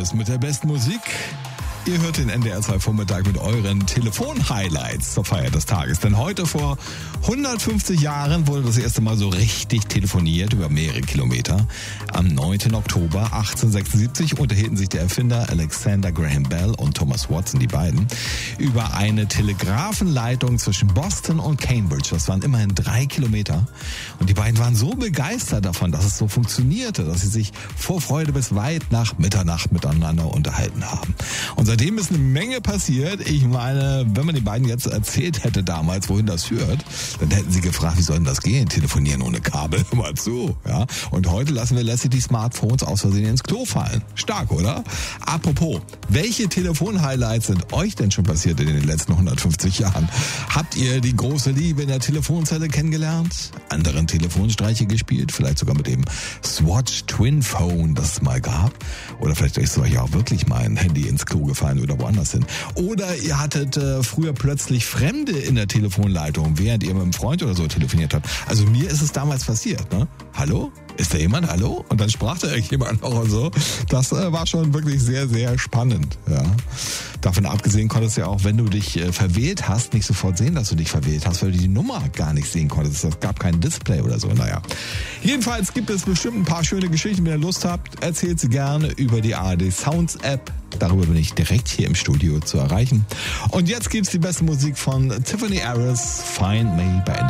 Aris mit der besten Musik. Ihr hört den NDR 2 Vormittag mit euren Telefon-Highlights zur Feier des Tages. Denn heute vor 150 Jahren wurde das erste Mal so richtig telefoniert über mehrere Kilometer. Am 9. Oktober 1876 unterhielten sich der Erfinder Alexander Graham Bell und Thomas Watson, die beiden, über eine Telegrafenleitung zwischen Boston und Cambridge. Das waren immerhin 3 Kilometer. Und die beiden waren so begeistert davon, dass es so funktionierte, dass sie sich vor Freude bis weit nach Mitternacht miteinander unterhalten haben. Und seitdem ist eine Menge passiert. Ich meine, wenn man den beiden jetzt erzählt hätte damals, wohin das führt, dann hätten sie gefragt, wie soll denn das gehen? Telefonieren ohne Kabel, hör mal zu. Ja? Und heute lassen wir letztlich die Smartphones aus Versehen ins Klo fallen. Stark, oder? Apropos, welche Telefon-Highlights sind euch denn schon passiert in den letzten 150 Jahren? Habt ihr die große Liebe in der Telefonzelle kennengelernt? Anderen Telefonstreiche gespielt? Vielleicht sogar mit dem Swatch Twin Phone, das es mal gab? Oder vielleicht ist euch ja auch wirklich mal ein Handy ins Klo gefallen oder woanders hin. Oder ihr hattet früher plötzlich Fremde in der Telefonleitung, während ihr mit einem Freund oder so telefoniert habt. Also mir ist es damals passiert, ne? Hallo? Ist da jemand? Hallo? Und dann sprach da irgendjemand auch und so. Das war schon wirklich sehr, sehr spannend. Ja. Davon abgesehen konntest du ja auch, wenn du dich verwählt hast, nicht sofort sehen, dass du dich verwählt hast, weil du die Nummer gar nicht sehen konntest. Es gab kein Display oder so. Naja. Jedenfalls gibt es bestimmt ein paar schöne Geschichten. Wenn ihr Lust habt, erzählt sie gerne über die ARD Sounds App. Darüber bin ich direkt hier im Studio zu erreichen. Und jetzt gibt's die beste Musik von Tiffany Aris, Find Me bei NDR.